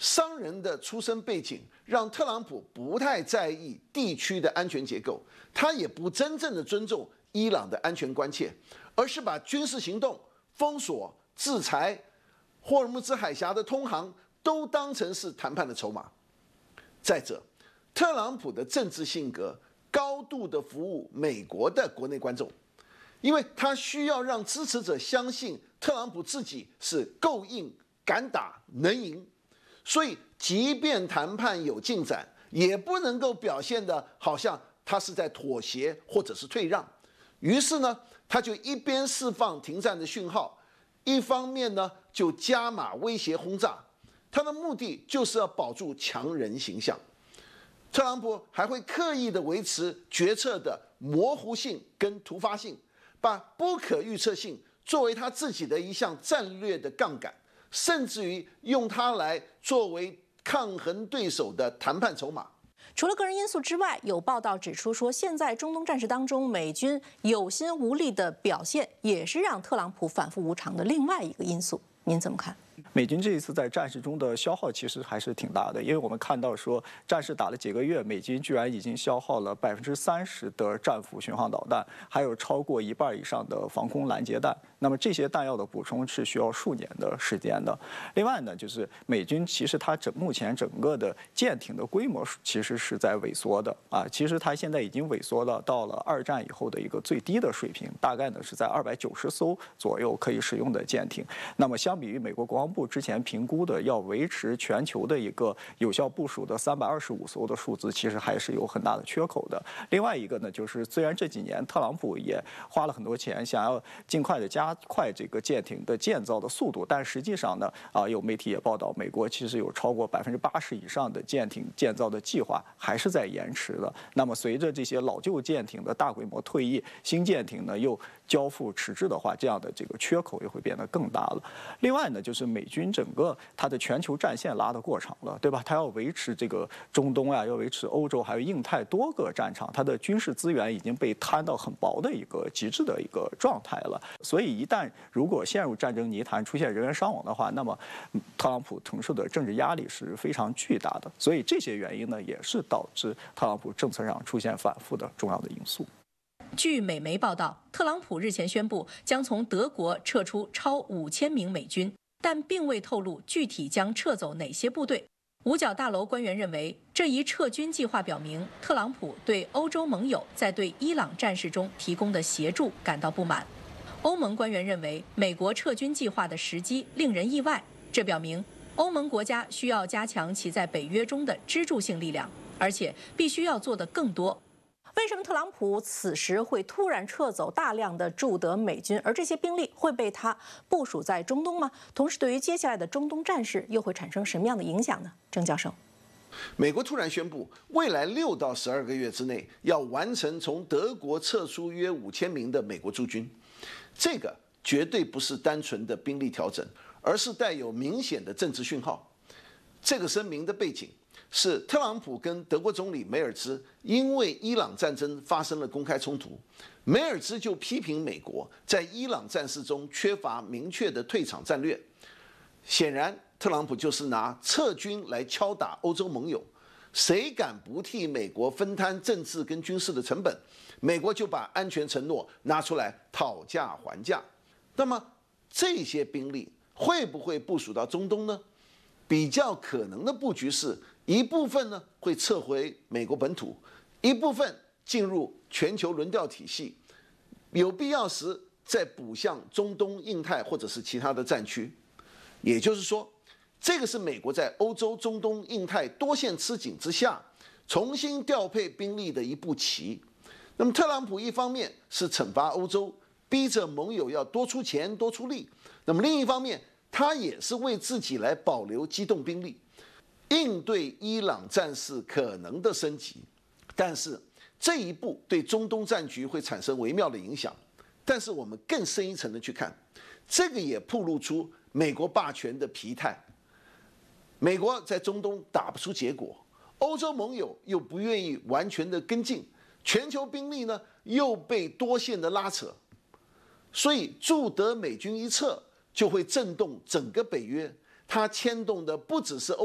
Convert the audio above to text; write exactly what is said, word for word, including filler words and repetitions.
商人的出身背景让特朗普不太在意地区的安全结构，他也不真正的尊重伊朗的安全关切，而是把军事行动、封锁、制裁、霍尔木兹海峡的通航都当成是谈判的筹码。再者，特朗普的政治性格高度的服务美国的国内观众，因为他需要让支持者相信特朗普自己是够硬、敢打、能赢。所以，即便谈判有进展，也不能够表现的好像他是在妥协或者是退让。于是呢，他就一边释放停战的讯号，一方面呢就加码威胁轰炸。他的目的就是要保住强人形象。特朗普还会刻意的维持决策的模糊性跟突发性，把不可预测性作为他自己的一项战略的杠杆。甚至于用它来作为抗衡对手的谈判筹码。 除了个人因素之外，有报道指出说，现在中东战事当中，美军有心无力的表现，也是让特朗普反复无常的另外一个因素。您怎么看？ 美军这一次在战事中的消耗其实还是挺大的，因为我们看到说，战事打了几个月，美军居然已经消耗了百分之三十的战斧巡航导弹，还有超过一半以上的防空拦截弹。那么这些弹药的补充是需要数年的时间的。另外呢，就是美军其实它整目前整个的舰艇的规模其实是在萎缩的啊，其实它现在已经萎缩了到了二战以后的一个最低的水平，大概呢是在二百九十艘左右可以使用的舰艇。那么相比于美国国防部之前评估的要维持全球的一个有效部署的三百二十五艘的数字，其实还是有很大的缺口的。另外一个呢，就是虽然这几年特朗普也花了很多钱，想要尽快的加快这个舰艇的建造的速度，但实际上呢，啊，有媒体也报道，美国其实有超过百分之八十以上的舰艇建造的计划还是在延迟的。那么随着这些老旧舰艇的大规模退役，新舰艇呢又交付迟滞的话，这样的这个缺口也会变得更大了。另外呢，就是美军整个它的全球战线拉得过长了，对吧？它要维持这个中东啊，要维持欧洲还有印太多个战场，它的军事资源已经被摊到很薄的一个极致的一个状态了。所以一旦如果陷入战争泥潭，出现人员伤亡的话，那么特朗普承受的政治压力是非常巨大的。所以这些原因呢，也是导致特朗普政策上出现反复的重要的因素。 据美媒报道，特朗普日前宣布将从德国撤出超五千名美军，但并未透露具体将撤走哪些部队。五角大楼官员认为，这一撤军计划表明特朗普对欧洲盟友在对伊朗战事中提供的协助感到不满。欧盟官员认为，美国撤军计划的时机令人意外，这表明欧盟国家需要加强其在北约中的支柱性力量，而且必须要做得更多。为什么特朗普此时会突然撤走大量的驻德美军，而这些兵力会被他部署在中东吗？同时，对于接下来的中东战事又会产生什么样的影响呢？郑教授， 美国突然宣布，未来六到十二个月之内要完成从德国撤出约五千名的美国驻军，这个绝对不是单纯的兵力调整，而是带有明显的政治讯号。这个声明的背景是特朗普跟德国总理梅尔兹因为伊朗战争发生了公开冲突，梅尔兹就批评美国在伊朗战事中缺乏明确的退场战略。显然，特朗普就是拿撤军来敲打欧洲盟友，谁敢不替美国分摊政治跟军事的成本，美国就把安全承诺拿出来讨价还价。那么这些兵力会不会部署到中东呢？比较可能的布局是，一部分呢会撤回美国本土，一部分进入全球轮调体系，有必要时再补向中东、印太或者是其他的战区。也就是说，这个是美国在欧洲、中东、印太多线吃紧之下，重新调配兵力的一步棋。那么特朗普一方面是惩罚欧洲，逼着盟友要多出钱、多出力；那么另一方面，他也是为自己来保留机动兵力，应对伊朗战事可能的升级。但是这一步对中东战局会产生微妙的影响。但是我们更深一层的去看，这个也暴露出美国霸权的疲态。美国在中东打不出结果，欧洲盟友又不愿意完全的跟进，全球兵力呢又被多线的拉扯，所以驻德美军一撤，就会震动整个北约，它牵动的不只是欧。